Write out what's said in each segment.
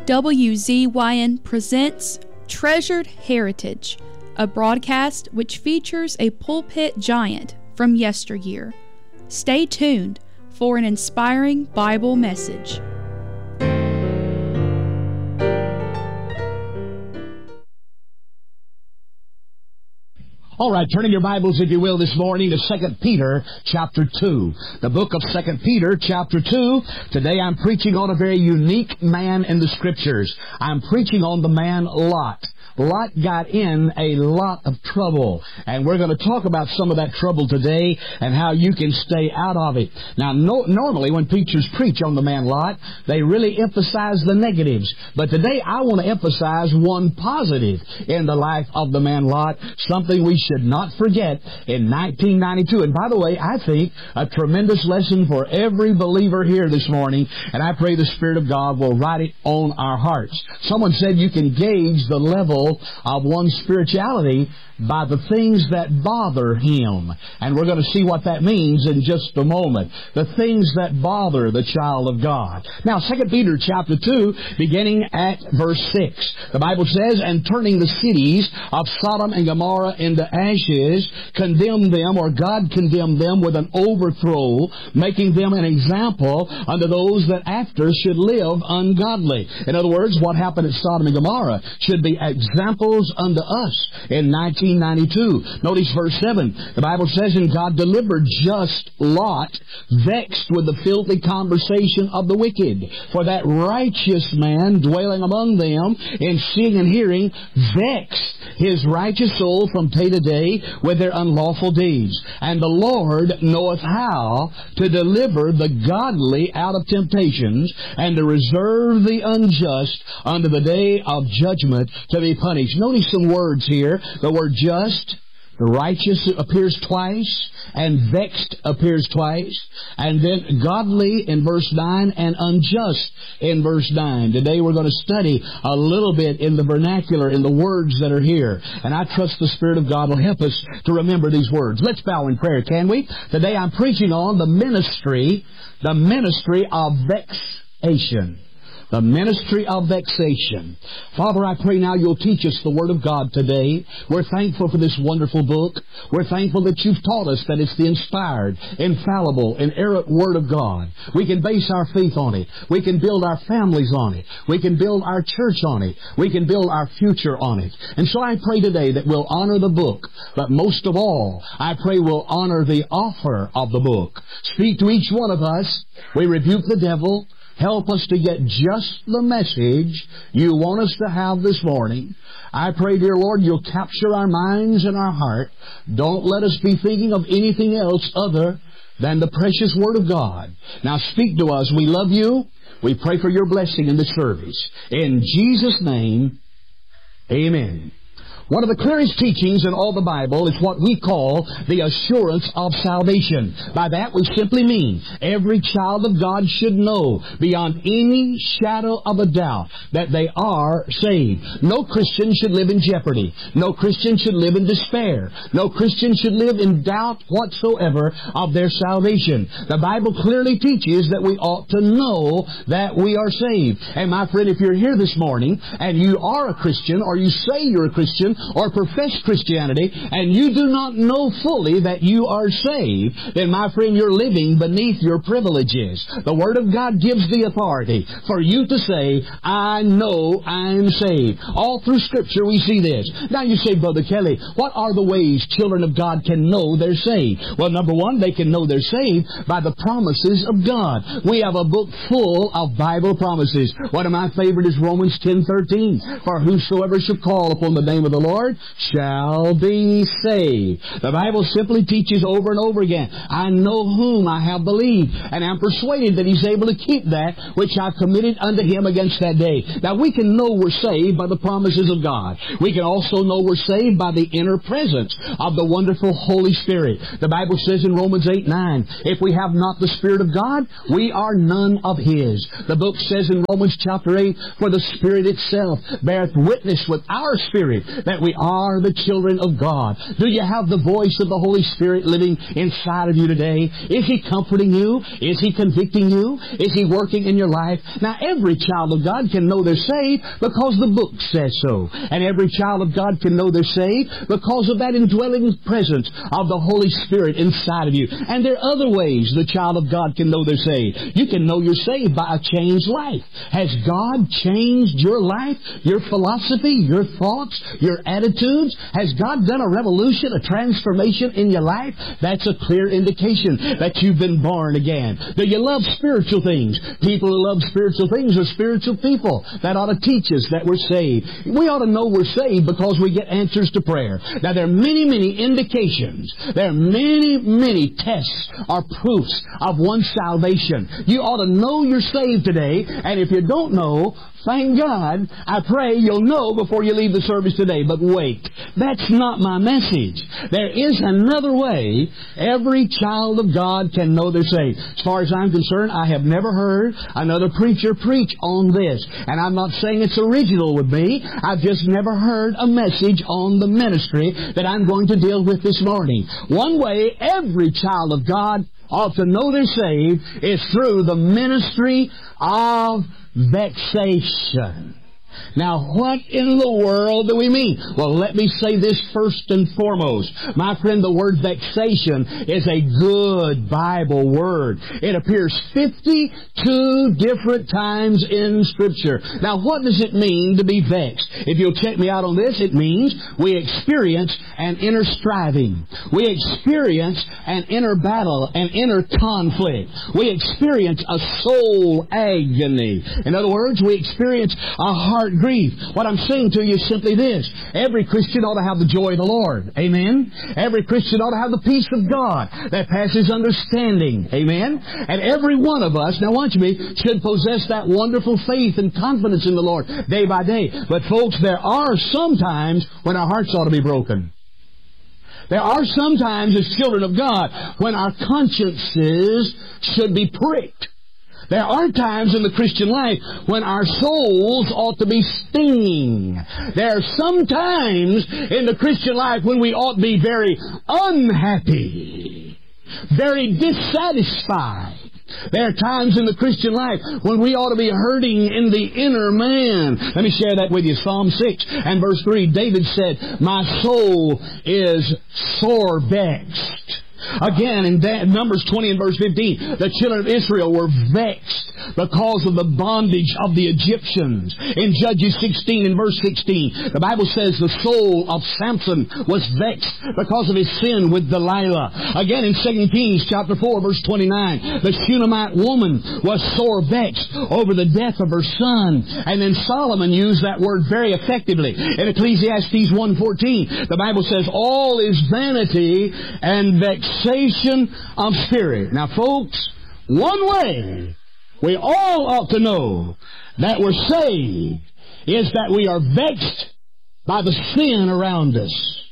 WZYN presents Treasured Heritage, a broadcast which features a pulpit giant from yesteryear. Stay tuned for an inspiring Bible message. All right, turning your Bibles, if you will, this morning to 2 Peter chapter 2. The book of 2 Peter chapter 2. Today I'm preaching on a very unique man in the Scriptures. I'm preaching on the man Lot. Lot got in a lot of trouble, and we're going to talk about some of that trouble today and how you can stay out of it. Now, normally when preachers preach on the man Lot, they really emphasize the negatives. But today I want to emphasize one positive in the life of the man Lot, something we should not forget in 1992. And by the way, I think a tremendous lesson for every believer here this morning, and I pray the Spirit of God will write it on our hearts. Someone said you can gauge the level of one's spirituality by the things that bother him. And we're going to see what that means in just a moment. The things that bother the child of God. Now, 2 Peter chapter 2, beginning at verse 6. The Bible says, "And turning the cities of Sodom and Gomorrah into ashes, condemned them," or God condemned them, "with an overthrow, making them an example unto those that after should live ungodly." In other words, what happened at Sodom and Gomorrah should be examples unto us in 1992. Notice verse 7. The Bible says, "And God delivered just Lot, vexed with the filthy conversation of the wicked. For that righteous man dwelling among them, in seeing and hearing, vexed his righteous soul from day to day with their unlawful deeds. And the Lord knoweth how to deliver the godly out of temptations, and to reserve the unjust unto the day of judgment to be punished." Notice some words here. The word just, the righteous appears twice, and vexed appears twice, and then godly in verse 9 and unjust in verse 9. Today we're going to study a little bit in the vernacular, in the words that are here. And I trust the Spirit of God will help us to remember these words. Let's bow in prayer, can we? Today I'm preaching on the ministry of vexation. The ministry of vexation. Father, I pray now you'll teach us the Word of God today. We're thankful for this wonderful book. We're thankful that you've taught us that it's the inspired, infallible, inerrant Word of God. We can base our faith on it. We can build our families on it. We can build our church on it. We can build our future on it. And so I pray today that we'll honor the book, but most of all, I pray we'll honor the author of the book. Speak to each one of us. We rebuke the devil. Help us to get just the message you want us to have this morning. I pray, dear Lord, you'll capture our minds and our heart. Don't let us be thinking of anything else other than the precious Word of God. Now speak to us. We love you. We pray for your blessing in this service. In Jesus' name, amen. One of the clearest teachings in all the Bible is what we call the assurance of salvation. By that we simply mean every child of God should know beyond any shadow of a doubt that they are saved. No Christian should live in jeopardy. No Christian should live in despair. No Christian should live in doubt whatsoever of their salvation. The Bible clearly teaches that we ought to know that we are saved. And my friend, if you're here this morning and you are a Christian, or you say you're a Christian, or profess Christianity, and you do not know fully that you are saved, then my friend, you're living beneath your privileges. The Word of God gives the authority for you to say, "I know I'm saved." All through Scripture we see this. Now you say, "Brother Kelly, what are the ways children of God can know they're saved?" Well, number one, they can know they're saved by the promises of God. We have a book full of Bible promises. One of my favorite is Romans 10:13. "For whosoever shall call upon the name of the Lord shall be saved." The Bible simply teaches over and over again, "I know whom I have believed, and am persuaded that He's able to keep that which I've committed unto Him against that day." Now we can know we're saved by the promises of God. We can also know we're saved by the inner presence of the wonderful Holy Spirit. The Bible says in Romans 8:9, "If we have not the Spirit of God, we are none of His." The book says in Romans chapter 8, "For the Spirit itself beareth witness with our spirit that we are the children of God? Do you have the voice of the Holy Spirit living inside of you today? Is He comforting you? Is He convicting you? Is He working in your life? Now, every child of God can know they're saved because the book says so. And every child of God can know they're saved because of that indwelling presence of the Holy Spirit inside of you. And there are other ways the child of God can know they're saved. You can know you're saved by a changed life. Has God changed your life, your philosophy, your thoughts, your attitudes? Has God done a revolution, a transformation in your life? That's a clear indication that you've been born again. Do you love spiritual things? People who love spiritual things are spiritual people. That ought to teach us that we're saved. We ought to know we're saved because we get answers to prayer. Now, there are many, many indications. There are many, many tests or proofs of one's salvation. You ought to know you're saved today, and if you don't know, thank God, I pray you'll know before you leave the service today. But wait, that's not my message. There is another way every child of God can know they're saved. As far as I'm concerned, I have never heard another preacher preach on this. And I'm not saying it's original with me. I've just never heard a message on the ministry that I'm going to deal with this morning. One way every child of God ought to know they're saved is through the ministry of vexation. Now, what in the world do we mean? Well, let me say this first and foremost. My friend, the word vexation is a good Bible word. It appears 52 different times in Scripture. Now, what does it mean to be vexed? If you'll check me out on this, it means we experience an inner striving. We experience an inner battle, an inner conflict. We experience a soul agony. In other words, we experience a heart grief. What I'm saying to you is simply this. Every Christian ought to have the joy of the Lord. Amen? Every Christian ought to have the peace of God that passes understanding. Amen? And every one of us, now watch me, should possess that wonderful faith and confidence in the Lord day by day. But folks, there are some times when our hearts ought to be broken. There are some times as children of God when our consciences should be pricked. There are times in the Christian life when our souls ought to be stinging. There are some times in the Christian life when we ought to be very unhappy, very dissatisfied. There are times in the Christian life when we ought to be hurting in the inner man. Let me share that with you. Psalm 6 and verse 3, David said, "My soul is sore vexed." Again, in Numbers 20 and verse 15, the children of Israel were vexed because of the bondage of the Egyptians. In Judges 16 and verse 16, the Bible says the soul of Samson was vexed because of his sin with Delilah. Again, in 2 Kings chapter 4 verse 29, the Shunammite woman was sore vexed over the death of her son. And then Solomon used that word very effectively. In Ecclesiastes 1:14, the Bible says, "All is vanity and vexation of spirit." Now, folks, one way we all ought to know that we're saved is that we are vexed by the sin around us.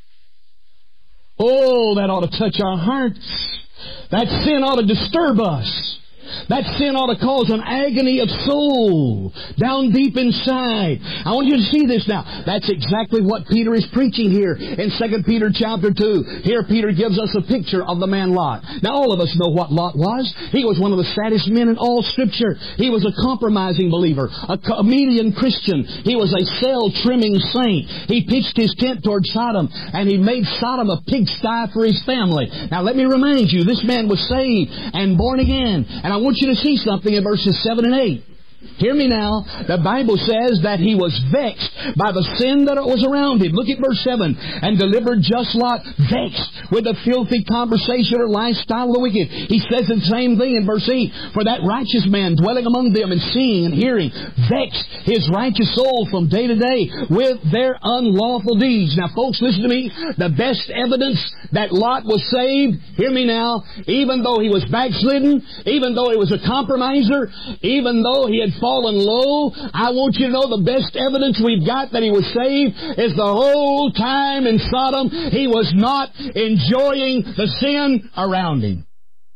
Oh, that ought to touch our hearts. That sin ought to disturb us. That sin ought to cause an agony of soul down deep inside. I want you to see this now. That's exactly what Peter is preaching here in 2 Peter chapter 2. Here Peter gives us a picture of the man Lot. Now all of us know what Lot was. He was one of the saddest men in all Scripture. He was a compromising believer, a comedian Christian. He was a cell-trimming saint. He pitched his tent toward Sodom, and he made Sodom a pigsty for his family. Now let me remind you, this man was saved and born again. And I want you to see something in verses 7 and 8. Hear me now. The Bible says that he was vexed by the sin that was around him. Look at verse 7. "And delivered just Lot, vexed with the filthy conversation or lifestyle of the wicked." He says the same thing in verse 8. "For that righteous man dwelling among them and seeing and hearing, vexed his righteous soul from day to day with their unlawful deeds." Now folks, listen to me. The best evidence that Lot was saved, hear me now, even though he was backslidden, even though he was a compromiser, even though he had fallen low, I want you to know the best evidence we've got that he was saved is the whole time in Sodom he was not enjoying the sin around him.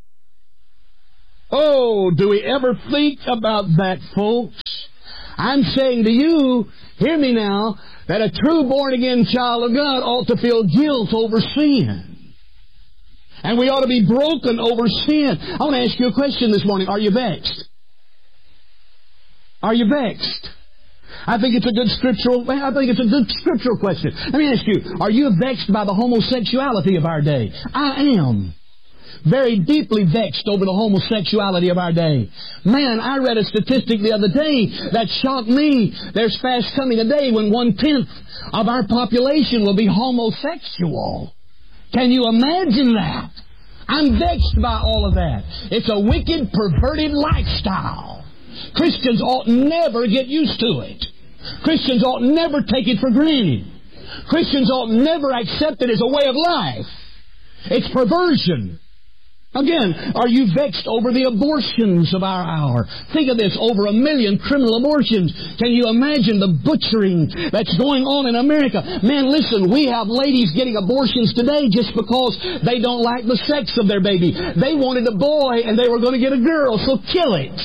Oh, do we ever think about that, folks? I'm saying to you, hear me now, that a true born-again child of God ought to feel guilt over sin. And we ought to be broken over sin. I want to ask you a question this morning. Are you vexed? Are you vexed? I think it's a good scriptural question. Let me ask you, are you vexed by the homosexuality of our day? I am. Very deeply vexed over the homosexuality of our day. Man, I read a statistic the other day that shocked me. There's fast coming a day when 1/10 of our population will be homosexual. Can you imagine that? I'm vexed by all of that. It's a wicked, perverted lifestyle. Christians ought never get used to it. Christians ought never take it for granted. Christians ought never accept it as a way of life. It's perversion. Again, are you vexed over the abortions of our hour? Think of this, over 1 million criminal abortions. Can you imagine the butchering that's going on in America? Man, listen, we have ladies getting abortions today just because they don't like the sex of their baby. They wanted a boy and they were going to get a girl, so kill it.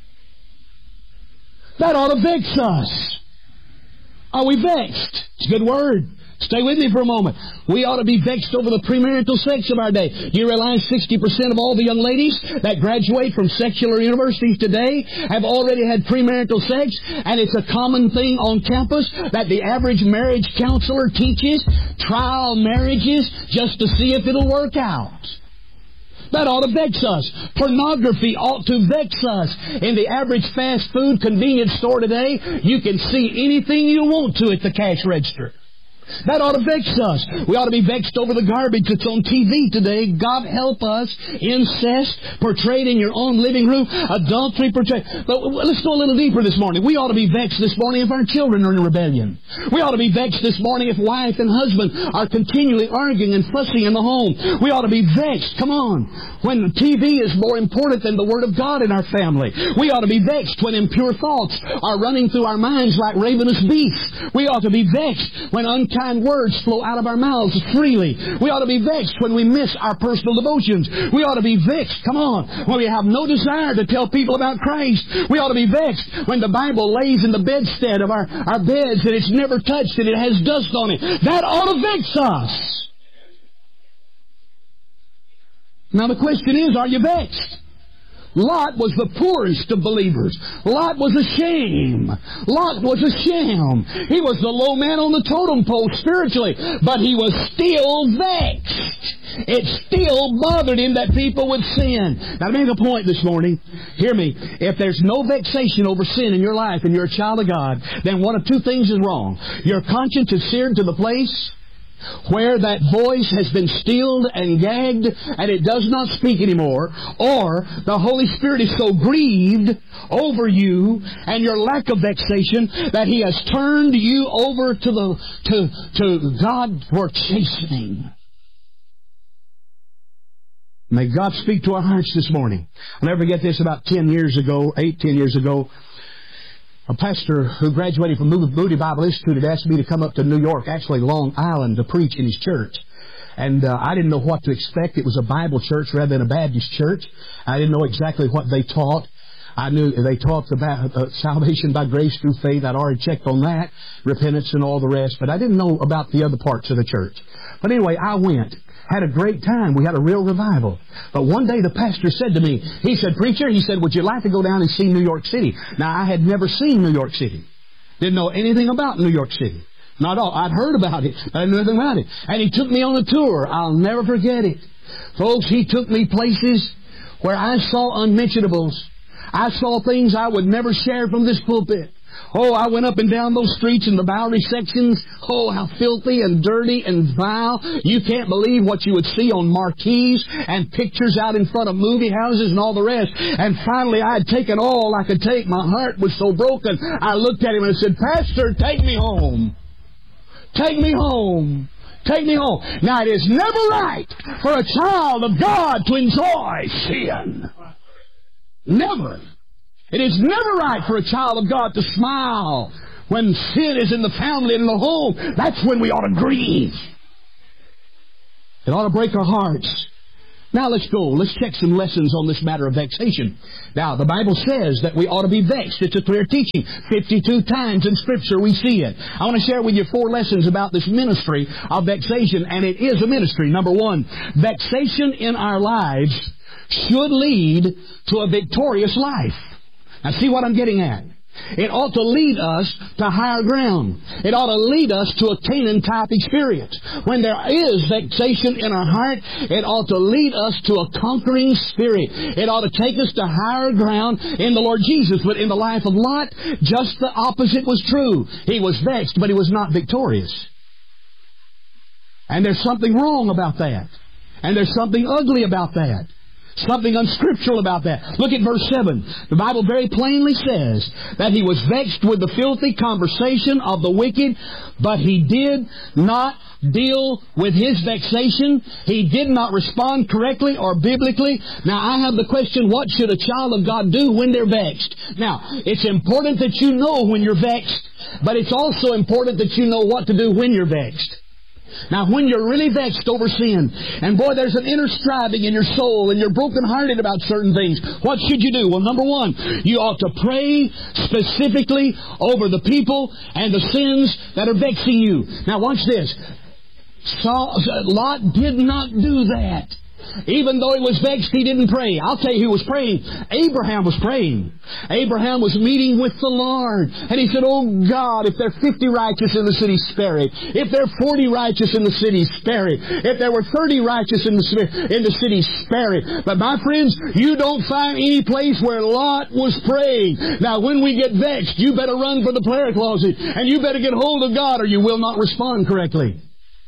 That ought to vex us. Are we vexed? It's a good word. Stay with me for a moment. We ought to be vexed over the premarital sex of our day. Do you realize 60% of all the young ladies that graduate from secular universities today have already had premarital sex? And it's a common thing on campus that the average marriage counselor teaches trial marriages just to see if it'll work out. That ought to vex us. Pornography ought to vex us. In the average fast food convenience store today, you can see anything you want to at the cash register. That ought to vex us. We ought to be vexed over the garbage that's on TV today. God help us. Incest portrayed in your own living room. Adultery portrayed. But let's go a little deeper this morning. We ought to be vexed this morning if our children are in rebellion. We ought to be vexed this morning if wife and husband are continually arguing and fussing in the home. We ought to be vexed. Come on. When TV is more important than the Word of God in our family. We ought to be vexed when impure thoughts are running through our minds like ravenous beasts. We ought to be vexed when unkind words flow out of our mouths freely. We ought to be vexed when we miss our personal devotions. We ought to be vexed, come on, when we have no desire to tell people about Christ. We ought to be vexed when the Bible lays in the bedstead of our beds and it's never touched and it has dust on it. That ought to vex us. Now the question is, are you vexed? Lot was the poorest of believers. Lot was a shame. Lot was a sham. He was the low man on the totem pole spiritually, but he was still vexed. It still bothered him that people would sin. Now to make a point this morning, hear me, if there's no vexation over sin in your life and you're a child of God, then one of two things is wrong. Your conscience is seared to the place where that voice has been stilled and gagged and it does not speak anymore, or the Holy Spirit is so grieved over you and your lack of vexation that He has turned you over to God for chastening. May God speak to our hearts this morning. I'll never forget this. About 10 years ago, a pastor who graduated from Moody Bible Institute had asked me to come up to New York, actually Long Island, to preach in his church. And I didn't know what to expect. It was a Bible church rather than a Baptist church. I didn't know exactly what they taught. I knew they taught about salvation by grace through faith. I'd already checked on that, repentance and all the rest. But I didn't know about the other parts of the church. But anyway, I went. Had a great time. We had a real revival. But one day the pastor said to me, he said, "Preacher," he said, "would you like to go down and see New York City?" Now, I had never seen New York City. Didn't know anything about New York City. Not all. I'd heard about it. I didn't know anything about it. And he took me on a tour. I'll never forget it. Folks, he took me places where I saw unmentionables. I saw things I would never share from this pulpit. Oh, I went up and down those streets in the Bowery sections. Oh, how filthy and dirty and vile. You can't believe what you would see on marquees and pictures out in front of movie houses and all the rest. And finally, I had taken all I could take. My heart was so broken. I looked at him and I said, "Pastor, take me home. Take me home. Take me home." Now, it is never right for a child of God to enjoy sin. Never. It is never right for a child of God to smile when sin is in the family and in the home. That's when we ought to grieve. It ought to break our hearts. Now let's go. Let's check some lessons on this matter of vexation. Now, the Bible says that we ought to be vexed. It's a clear teaching. 52 times in Scripture we see it. I want to share with you 4 lessons about this ministry of vexation, and it is a ministry. Number 1, vexation in our lives should lead to a victorious life. Now see what I'm getting at. It ought to lead us to higher ground. It ought to lead us to a Canaan-type experience. When there is vexation in our heart, it ought to lead us to a conquering spirit. It ought to take us to higher ground in the Lord Jesus. But in the life of Lot, just the opposite was true. He was vexed, but he was not victorious. And there's something wrong about that. And there's something ugly about that. Something unscriptural about that. Look at verse 7. The Bible very plainly says that he was vexed with the filthy conversation of the wicked, but he did not deal with his vexation. He did not respond correctly or biblically. Now, I have the question, what should a child of God do when they're vexed? Now, it's important that you know when you're vexed, but it's also important that you know what to do when you're vexed. Now, when you're really vexed over sin, and boy, there's an inner striving in your soul, and you're brokenhearted about certain things, what should you do? Well, number 1, you ought to pray specifically over the people and the sins that are vexing you. Now, watch this. Lot did not do that. Even though he was vexed, he didn't pray. I'll tell you who was praying. Abraham was praying. Abraham was meeting with the Lord. And he said, "Oh God, if there are 50 righteous in the city, spare it. If there are 40 righteous in the city, spare it. If there were 30 righteous in the city, spare it." But my friends, you don't find any place where Lot was praying. Now, when we get vexed, you better run for the prayer closet. And you better get hold of God, or you will not respond correctly.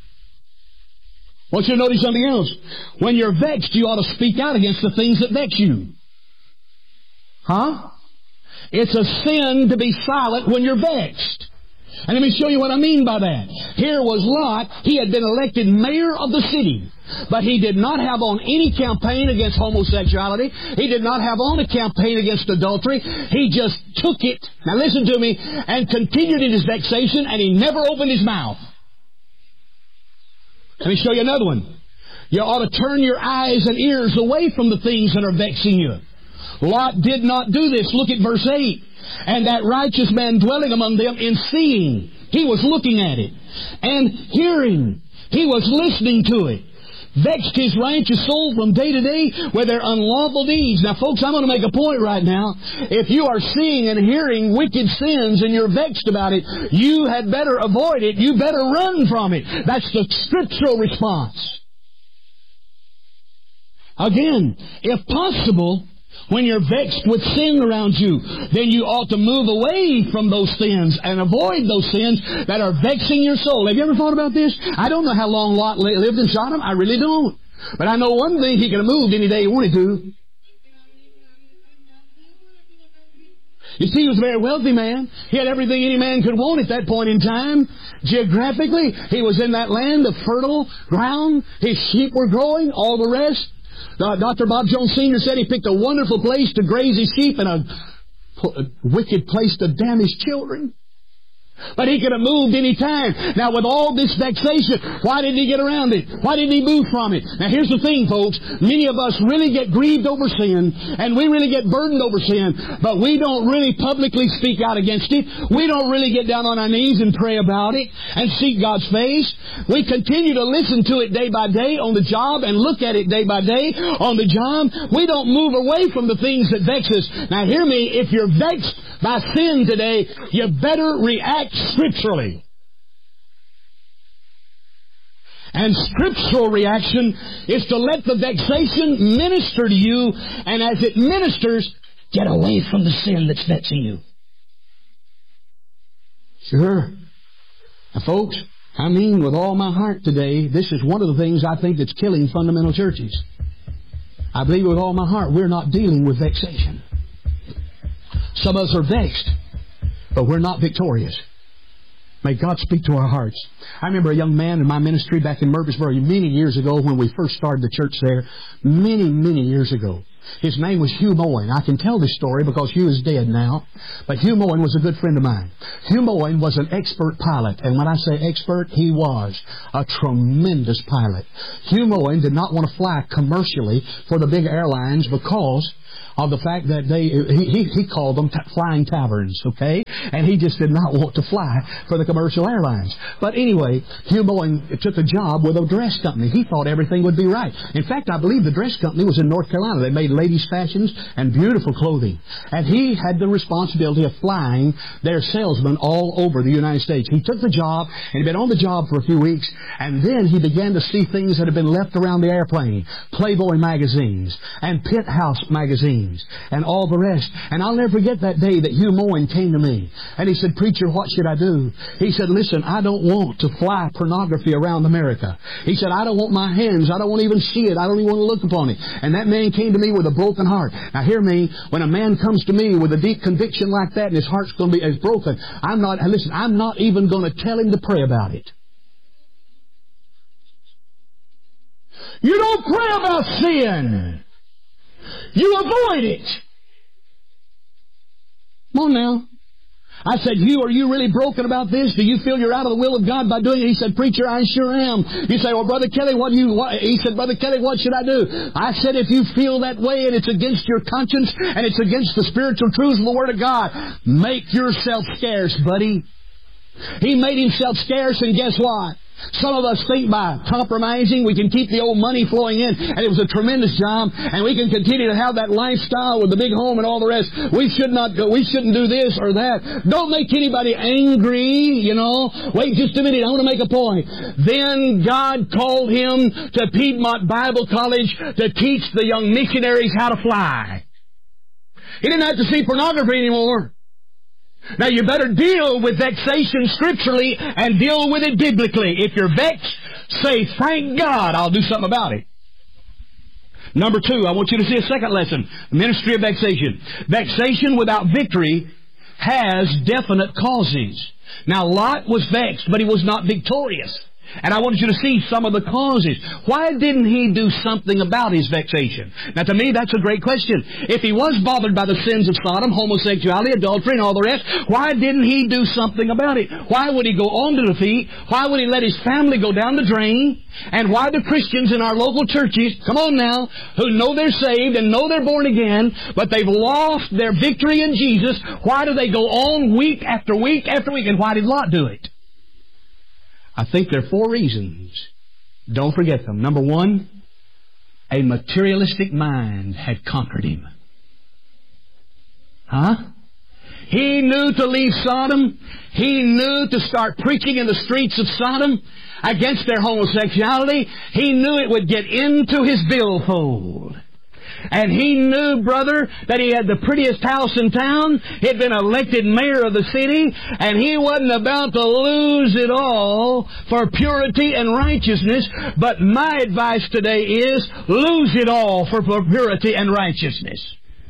I want you to notice something else. When you're vexed, you ought to speak out against the things that vex you. Huh? It's a sin to be silent when you're vexed. And let me show you what I mean by that. Here was Lot. He had been elected mayor of the city. But he did not have on any campaign against homosexuality. He did not have on a campaign against adultery. He just took it, now listen to me, and continued in his vexation, and he never opened his mouth. Let me show you another one. You ought to turn your eyes and ears away from the things that are vexing you. Lot did not do this. Look at verse 8. "And that righteous man dwelling among them in seeing," he was looking at it, "and hearing," he was listening to it, "vexed his righteous soul from day to day with their unlawful deeds." Now, folks, I'm going to make a point right now. If you are seeing and hearing wicked sins and you're vexed about it, you had better avoid it. You better run from it. That's the scriptural response. Again, if possible, when you're vexed with sin around you, then you ought to move away from those sins and avoid those sins that are vexing your soul. Have you ever thought about this? I don't know how long Lot lived in Sodom. I really don't. But I know one thing, he could have moved any day he wanted to. You see, he was a very wealthy man. He had everything any man could want at that point in time. Geographically, he was in that land of fertile ground. His sheep were growing, all the rest. Dr. Bob Jones Sr. said he picked a wonderful place to graze his sheep and a wicked place to damn his children. But he could have moved any time. Now, with all this vexation, why didn't he get around it? Why didn't he move from it? Now, here's the thing, folks. Many of us really get grieved over sin, and we really get burdened over sin, but we don't really publicly speak out against it. We don't really get down on our knees and pray about it and seek God's face. We continue to listen to it day by day on the job and look at it day by day on the job. We don't move away from the things that vex us. Now, hear me. If you're vexed by sin today, you better react scripturally. And scriptural reaction is to let the vexation minister to you, and as it ministers, get away from the sin that's vexing you. Sure. Now, folks, I mean with all my heart today, this is one of the things I think that's killing fundamental churches. I believe with all my heart we're not dealing with vexation. Some of us are vexed, but we're not victorious. May God speak to our hearts. I remember a young man in my ministry back in Murfreesboro many years ago when we first started the church there. Many years ago. His name was Hugh Moyne. I can tell this story because Hugh is dead now. But Hugh Moyne was a good friend of mine. Hugh Moyne was an expert pilot. And when I say expert, he was a tremendous pilot. Hugh Moyne did not want to fly commercially for the big airlines because of the fact that he called them flying taverns, okay? And he just did not want to fly for the commercial airlines. But anyway, Hugh Moyne took a job with a dress company. He thought everything would be right. In fact, I believe the dress company was in North Carolina. They made ladies' fashions and beautiful clothing. And he had the responsibility of flying their salesmen all over the United States. He took the job, and he'd been on the job for a few weeks, and then he began to see things that had been left around the airplane. Playboy magazines and Penthouse magazines and all the rest. And I'll never forget that day that Hugh Moyne came to me. And he said, "Preacher, what should I do?" He said, "Listen, I don't want to fly pornography around America." He said, "I don't want my hands. I don't want to even see it. I don't even want to look upon it." And that man came to me with a broken heart. Now hear me, when a man comes to me with a deep conviction like that and his heart's going to be as broken, I'm not even going to tell him to pray about it. You don't pray about sin. You avoid it. Come on now. I said, "Hugh, are you really broken about this? Do you feel you're out of the will of God by doing it?" He said, "Preacher, I sure am." You say, "Well, Brother Kelly, He said, "Brother Kelly, what should I do?" I said, "If you feel that way and it's against your conscience and it's against the spiritual truths of the Word of God, make yourself scarce, buddy." He made himself scarce, and guess what? Some of us think by compromising we can keep the old money flowing in, and it was a tremendous job, and we can continue to have that lifestyle with the big home and all the rest. We shouldn't do this or that. Don't make anybody angry, Wait just a minute, I want to make a point. Then God called him to Piedmont Bible College to teach the young missionaries how to fly. He didn't have to see pornography anymore. Now you better deal with vexation scripturally and deal with it biblically. If you're vexed, say, "Thank God, I'll do something about it." Number 2, I want you to see a second lesson. Ministry of vexation. Vexation without victory has definite causes. Now Lot was vexed, but he was not victorious. And I want you to see some of the causes. Why didn't he do something about his vexation? Now, to me, that's a great question. If he was bothered by the sins of Sodom, homosexuality, adultery, and all the rest, why didn't he do something about it? Why would he go on to defeat? Why would he let his family go down the drain? And why do Christians in our local churches, come on now, who know they're saved and know they're born again, but they've lost their victory in Jesus, why do they go on week after week after week? And why did Lot do it? I think there are 4 reasons. Don't forget them. Number 1, a materialistic mind had conquered him. He knew to leave Sodom. He knew to start preaching in the streets of Sodom against their homosexuality. He knew it would get into his billfold. And he knew, brother, that he had the prettiest house in town. He'd been elected mayor of the city, and he wasn't about to lose it all for purity and righteousness. But my advice today is, lose it all for purity and righteousness.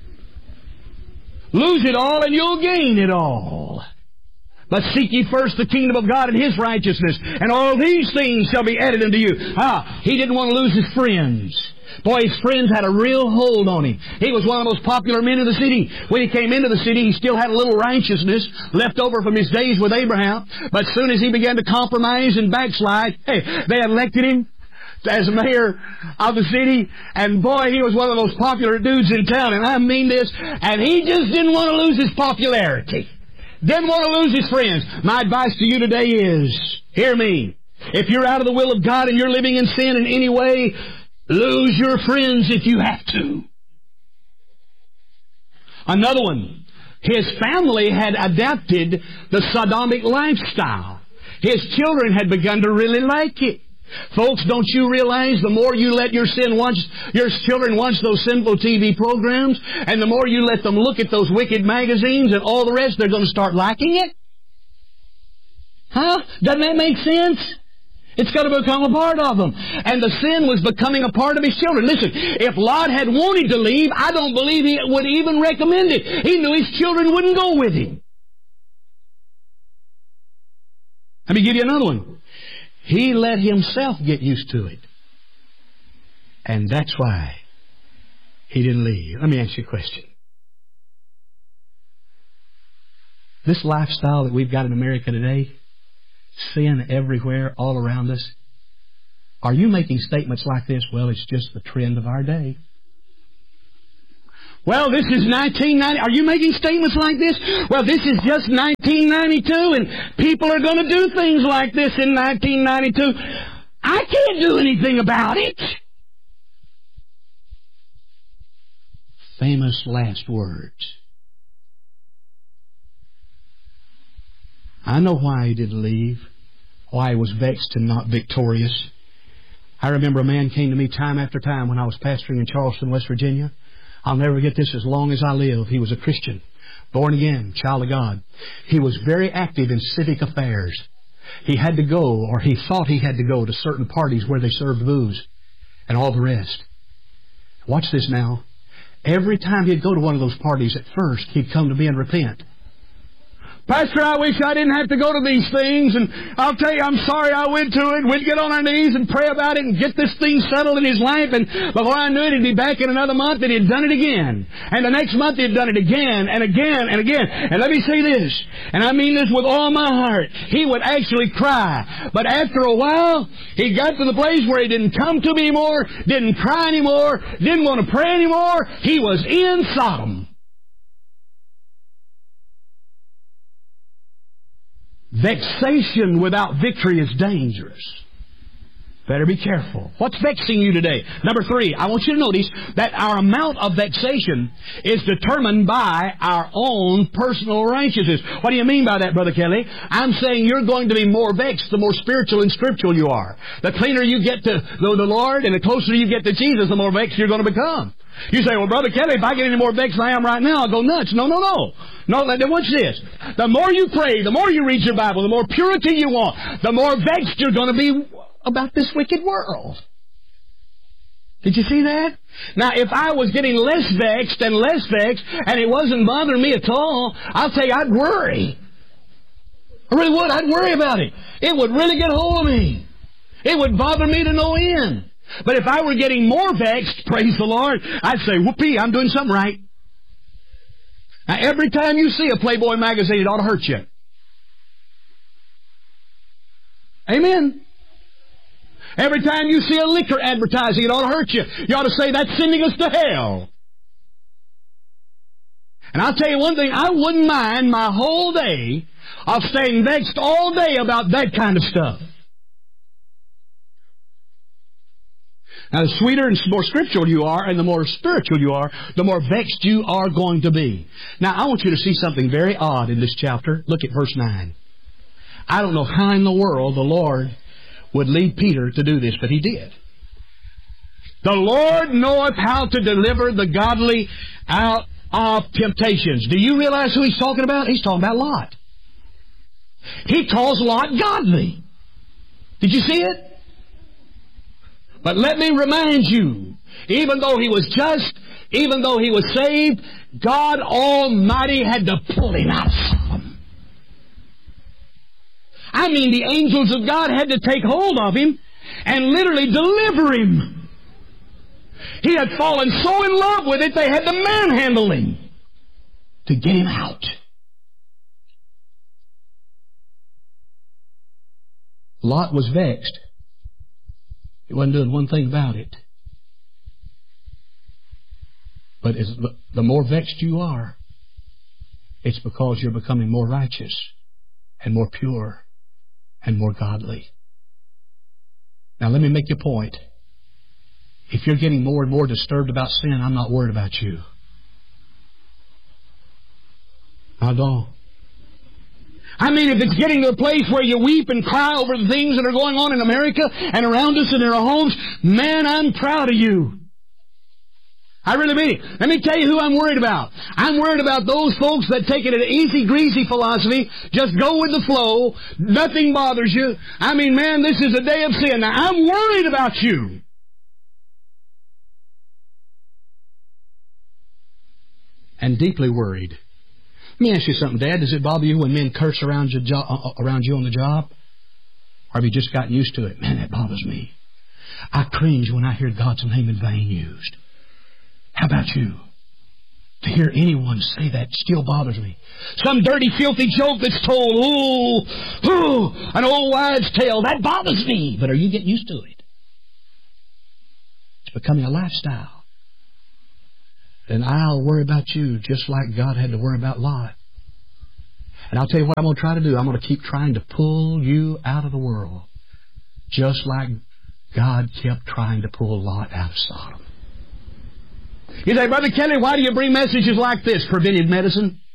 Lose it all and you'll gain it all. But seek ye first the kingdom of God and His righteousness, and all these things shall be added unto you. He didn't want to lose his friends. Boy, his friends had a real hold on him. He was one of the most popular men in the city. When he came into the city, he still had a little righteousness left over from his days with Abraham. But as soon as he began to compromise and backslide, they elected him as mayor of the city. And boy, he was one of the most popular dudes in town. And I mean this. And he just didn't want to lose his popularity. Didn't want to lose his friends. My advice to you today is, hear me. If you're out of the will of God and you're living in sin in any way, lose your friends if you have to. Another one. His family had adapted the sodomic lifestyle. His children had begun to really like it. Folks, don't you realize the more you let your children watch those sinful TV programs, and the more you let them look at those wicked magazines and all the rest, they're going to start liking it? Doesn't that make sense? It's got to become a part of them. And the sin was becoming a part of his children. Listen, if Lot had wanted to leave, I don't believe he would even recommend it. He knew his children wouldn't go with him. Let me give you another one. He let himself get used to it. And that's why He didn't leave. Let me ask you a question. This lifestyle that we've got in America today, sin everywhere, all around us, are you making statements like this? Well, it's just the trend of our day. Well, this is 1990. Are you making statements like this? Well, this is just 1992, and people are going to do things like this in 1992. I can't do anything about it. Famous last words. I know why he didn't leave, why he was vexed and not victorious. I remember a man came to me time after time when I was pastoring in Charleston, West Virginia. I'll never forget this as long as I live. He was a Christian, born again, child of God. He was very active in civic affairs. He had to go, or he thought he had to go, to certain parties where they served booze and all the rest. Watch this now. Every time he'd go to one of those parties, at first, he'd come to me and repent. Pastor, I wish I didn't have to go to these things, and I'll tell you, I'm sorry I went to it. We'd get on our knees and pray about it and get this thing settled in his life, and before I knew it, he'd be back in another month, and he'd done it again. And the next month, he'd done it again, and again, and again. And let me say this, and I mean this with all my heart, he would actually cry. But after a while, he got to the place where he didn't come to me anymore, didn't cry anymore, didn't want to pray anymore. He was in Sodom. Vexation without victory is dangerous. Better be careful. What's vexing you today? Number 3, I want you to notice that our amount of vexation is determined by our own personal righteousness. What do you mean by that, Brother Kelly? I'm saying you're going to be more vexed the more spiritual and scriptural you are. The cleaner you get to the Lord and the closer you get to Jesus, the more vexed you're going to become. You say, well, Brother Kelly, if I get any more vexed than I am right now, I'll go nuts. No. No, watch this. The more you pray, the more you read your Bible, the more purity you want, the more vexed you're going to be about this wicked world. Did you see that? Now, if I was getting less vexed, and it wasn't bothering me at all, I'll tell you, I'd worry. I really would. I'd worry about it. It would really get hold of me. It would bother me to no end. But if I were getting more vexed, praise the Lord, I'd say, whoopee, I'm doing something right. Now, every time you see a Playboy magazine, it ought to hurt you. Amen. Every time you see a liquor advertising, it ought to hurt you. You ought to say, that's sending us to hell. And I'll tell you one thing, I wouldn't mind my whole day of staying vexed all day about that kind of stuff. Now, the sweeter and more scriptural you are, and the more spiritual you are, the more vexed you are going to be. Now, I want you to see something very odd in this chapter. Look at verse 9. I don't know how in the world the Lord would lead Peter to do this, but He did. The Lord knoweth how to deliver the godly out of temptations. Do you realize who He's talking about? He's talking about Lot. He calls Lot godly. Did you see it? But let me remind you, even though he was just, even though he was saved, God Almighty had to pull him out of Sodom. I mean, the angels of God had to take hold of him and literally deliver him. He had fallen so in love with it, they had to manhandle him to get him out. Lot was vexed. He wasn't doing one thing about it. But the more vexed you are, it's because you're becoming more righteous and more pure and more godly. Now let me make you a point. If you're getting more and more disturbed about sin, I'm not worried about you. I don't. I mean, if it's getting to a place where you weep and cry over the things that are going on in America and around us and in our homes, man, I'm proud of you. I really mean it. Let me tell you who I'm worried about. I'm worried about those folks that take it an easy, greasy philosophy, just go with the flow, nothing bothers you. I mean, man, this is a day of sin. Now, I'm worried about you. And deeply worried. Let me ask you something, Dad. Does it bother you when men curse around you on the job? Or have you just gotten used to it? Man, that bothers me. I cringe when I hear God's name in vain used. How about you? To hear anyone say that still bothers me. Some dirty, filthy joke that's told, an old wives' tale, that bothers me. But are you getting used to it? It's becoming a lifestyle. And I'll worry about you just like God had to worry about Lot. And I'll tell you what I'm going to try to do. I'm going to keep trying to pull you out of the world, just like God kept trying to pull Lot out of Sodom. You say, Brother Kelly, why do you bring messages like this? Preventive medicine?